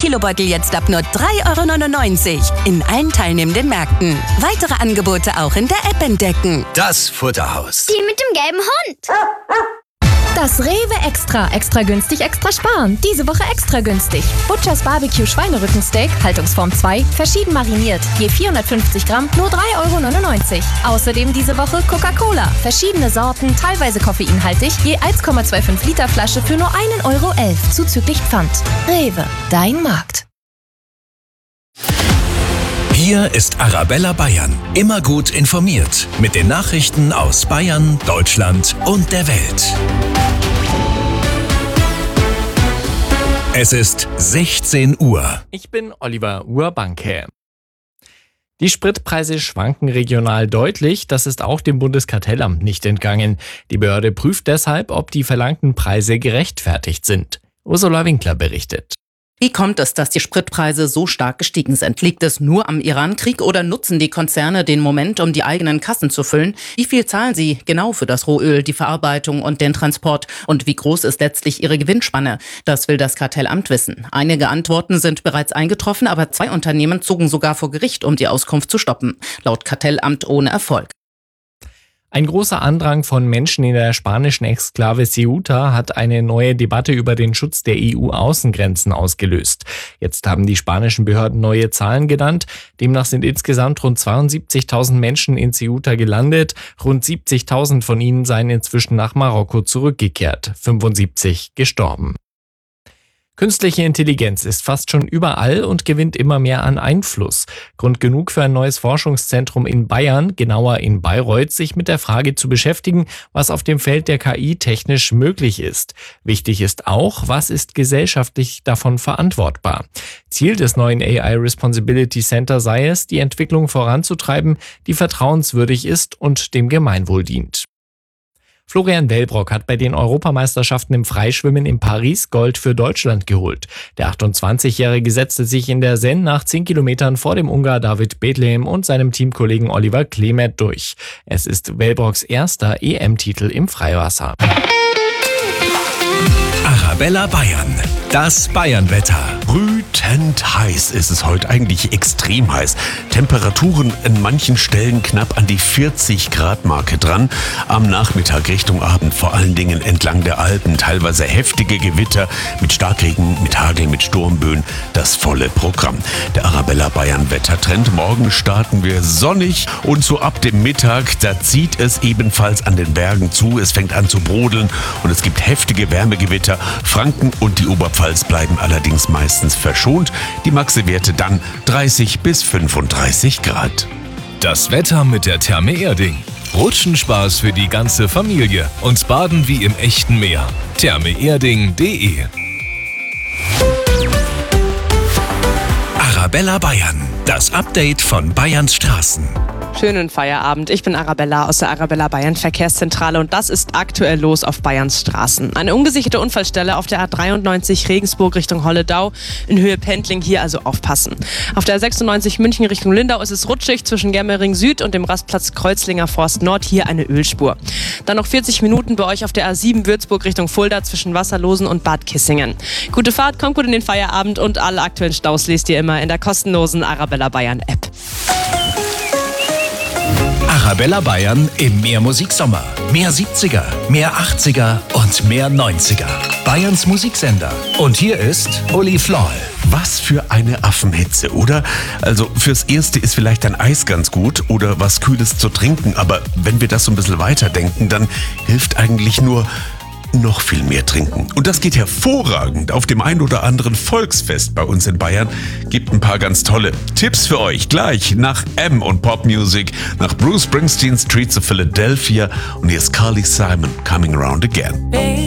Kilobeutel jetzt ab nur 3,99 € in allen teilnehmenden Märkten. Weitere Angebote auch in der App entdecken. Das Futterhaus. Die mit dem gelben Hund. Das Rewe Extra. Extra günstig, extra sparen. Diese Woche extra günstig. Butchers Barbecue Schweinerückensteak, Haltungsform 2, verschieden mariniert. Je 450 Gramm, nur 3,99 €. Außerdem diese Woche Coca-Cola. Verschiedene Sorten, teilweise koffeinhaltig, je 1,25 Liter Flasche für nur 1,11 € zuzüglich Pfand. Rewe, dein Markt. Hier ist Arabella Bayern. Immer gut informiert. Mit den Nachrichten aus Bayern, Deutschland und der Welt. Es ist 16 Uhr. Ich bin Oliver Urbanke. Die Spritpreise schwanken regional deutlich. Das ist auch dem Bundeskartellamt nicht entgangen. Die Behörde prüft deshalb, ob die verlangten Preise gerechtfertigt sind. Ursula Winkler berichtet. Wie kommt es, dass die Spritpreise so stark gestiegen sind? Liegt es nur am Irankrieg oder nutzen die Konzerne den Moment, um die eigenen Kassen zu füllen? Wie viel zahlen sie genau für das Rohöl, die Verarbeitung und den Transport? Und wie groß ist letztlich ihre Gewinnspanne? Das will das Kartellamt wissen. Einige Antworten sind bereits eingetroffen, aber 2 Unternehmen zogen sogar vor Gericht, um die Auskunft zu stoppen. Laut Kartellamt ohne Erfolg. Ein großer Andrang von Menschen in der spanischen Exklave Ceuta hat eine neue Debatte über den Schutz der EU-Außengrenzen ausgelöst. Jetzt haben die spanischen Behörden neue Zahlen genannt. Demnach sind insgesamt rund 72.000 Menschen in Ceuta gelandet. Rund 70.000 von ihnen seien inzwischen nach Marokko zurückgekehrt. 75 gestorben. Künstliche Intelligenz ist fast schon überall und gewinnt immer mehr an Einfluss. Grund genug für ein neues Forschungszentrum in Bayern, genauer in Bayreuth, sich mit der Frage zu beschäftigen, was auf dem Feld der KI technisch möglich ist. Wichtig ist auch, was ist gesellschaftlich davon verantwortbar. Ziel des neuen AI Responsibility Center sei es, die Entwicklung voranzutreiben, die vertrauenswürdig ist und dem Gemeinwohl dient. Florian Wellbrock hat bei den Europameisterschaften im Freischwimmen in Paris Gold für Deutschland geholt. Der 28-Jährige setzte sich in der Seine nach 10 Kilometern vor dem Ungar David Bethlehem und seinem Teamkollegen Oliver Klemet durch. Es ist Wellbrocks erster EM-Titel im Freiwasser. Arabella Bayern. Das Bayernwetter. Brütend heiß ist es heute, eigentlich extrem heiß. Temperaturen an manchen Stellen knapp an die 40-Grad-Marke dran. Am Nachmittag Richtung Abend vor allen Dingen entlang der Alpen teilweise heftige Gewitter mit Starkregen, mit Hagel, mit Sturmböen. Das volle Programm. Der Arabella Bayern Wettertrend. Morgen starten wir sonnig und so ab dem Mittag, da zieht es ebenfalls an den Bergen zu. Es fängt an zu brodeln und es gibt heftige Wärmegewitter. Franken und die Oberpfalz bleiben allerdings meistens verschont. Die Maxi-Werte dann 30 bis 35 Grad. Das Wetter mit der Therme Erding. Rutschenspaß für die ganze Familie und Baden wie im echten Meer. thermeerding.de. Arabella Bayern. Das Update von Bayerns Straßen. Schönen Feierabend. Ich bin Arabella aus der Arabella Bayern Verkehrszentrale und das ist aktuell los auf Bayerns Straßen. Eine ungesicherte Unfallstelle auf der A93 Regensburg Richtung Holledau in Höhe Pendling, hier also aufpassen. Auf der 96 München Richtung Lindau ist es rutschig zwischen Germering Süd und dem Rastplatz Kreuzlinger Forst Nord, hier eine Ölspur. Dann noch 40 Minuten bei euch auf der A7 Würzburg Richtung Fulda zwischen Wasserlosen und Bad Kissingen. Gute Fahrt, kommt gut in den Feierabend und alle aktuellen Staus lest ihr immer in der kostenlosen Arabella Bayern App. Arabella Bayern im Mehr Musiksommer. Mehr 70er, mehr 80er und mehr 90er. Bayerns Musiksender. Und hier ist Uli Floll. Was für eine Affenhetze, oder? Also fürs Erste ist vielleicht ein Eis ganz gut oder was Kühles zu trinken. Aber wenn wir das so ein bisschen weiterdenken, dann hilft eigentlich nur noch viel mehr trinken. Und das geht hervorragend auf dem ein oder anderen Volksfest bei uns in Bayern. Gibt ein paar ganz tolle Tipps für euch. Gleich nach M und Popmusik, nach Bruce Springsteens Streets of Philadelphia und hier ist Carly Simon, Coming Around Again.